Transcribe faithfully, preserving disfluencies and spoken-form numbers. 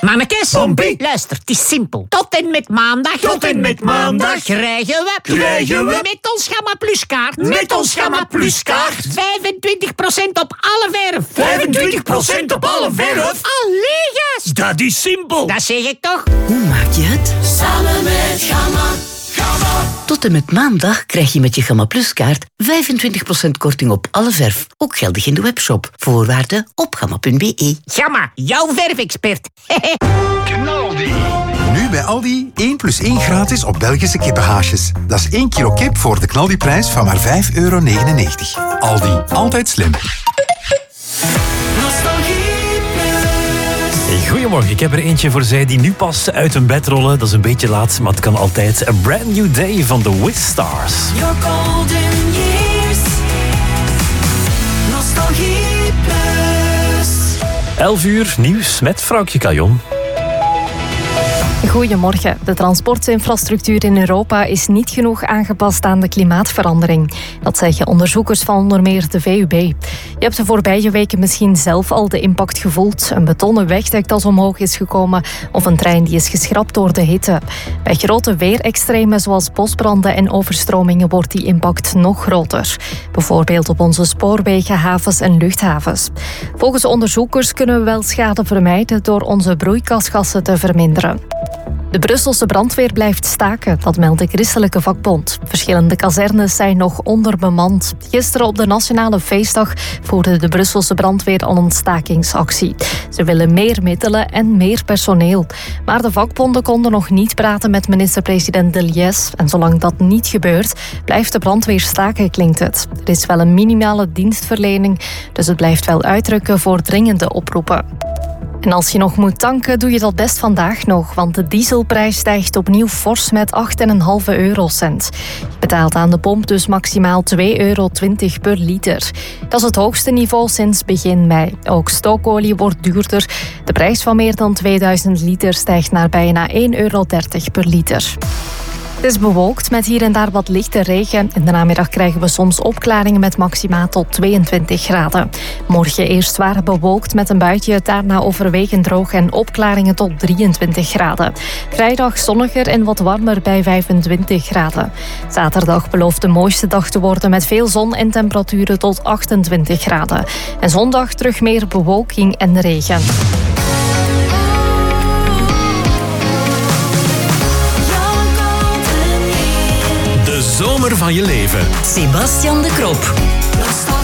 Mannekes, Pompie. luister, het is simpel. Tot en met maandag. Tot en met maandag. Krijgen we. Krijgen we. Met ons Gamma Plus kaart. Met ons Gamma Plus kaart. vijfentwintig procent op alle verf. vijfentwintig procent op alle verf. Allee, gast. Dat is simpel. Dat zeg ik toch? Hoe maak je het? Samen met Gamma. Gamma. Tot en met maandag krijg je met je Gamma Plus kaart vijfentwintig procent korting op alle verf. Ook geldig in de webshop. Voorwaarden op gamma punt b e. Gamma, jouw verfexpert. Knaldi. Nu bij Aldi één plus één gratis op Belgische kippenhaasjes. Dat is één kilo kip voor de knaldiprijs van maar vijf euro negenennegentig. Aldi, altijd slim. Goedemorgen, ik heb er eentje voor zij die nu pas uit hun bed rollen. Dat is een beetje laat, maar het kan altijd. A Brand New Day van The Wistars. Your golden years. Nostalgie plus. elf uur, nieuws met Vrouwtje Kajon. Goedemorgen. De transportinfrastructuur in Europa is niet genoeg aangepast aan de klimaatverandering. Dat zeggen onderzoekers van onder meer de V U B. Je hebt de voorbije weken misschien zelf al de impact gevoeld. Een betonnen wegdek dat omhoog is gekomen of een trein die is geschrapt door de hitte. Bij grote weerextremen zoals bosbranden en overstromingen wordt die impact nog groter. Bijvoorbeeld op onze spoorwegen, havens en luchthavens. Volgens onderzoekers kunnen we wel schade vermijden door onze broeikasgassen te verminderen. De Brusselse brandweer blijft staken, dat meldt de Christelijke Vakbond. Verschillende kazernes zijn nog onderbemand. Gisteren op de Nationale Feestdag voerde de Brusselse brandweer al een stakingsactie. Ze willen meer middelen en meer personeel. Maar de vakbonden konden nog niet praten met minister-president De Liesse. En zolang dat niet gebeurt, blijft de brandweer staken, klinkt het. Er is wel een minimale dienstverlening, dus het blijft wel uitdrukken voor dringende oproepen. En als je nog moet tanken, doe je dat best vandaag nog, want de dieselprijs stijgt opnieuw fors met acht komma vijf eurocent. Je betaalt aan de pomp dus maximaal twee euro twintig per liter. Dat is het hoogste niveau sinds begin mei. Ook stookolie wordt duurder. De prijs van meer dan tweeduizend liter stijgt naar bijna één euro dertig per liter. Het is bewolkt met hier en daar wat lichte regen. In de namiddag krijgen we soms opklaringen met maxima tot tweeëntwintig graden. Morgen eerst zwaar bewolkt met een buitje, daarna overwegend droog en opklaringen tot drieëntwintig graden. Vrijdag zonniger en wat warmer bij vijfentwintig graden. Zaterdag belooft de mooiste dag te worden met veel zon en temperaturen tot achtentwintig graden. En zondag terug meer bewolking en regen. Zomer van je leven. Sebastian de Krop.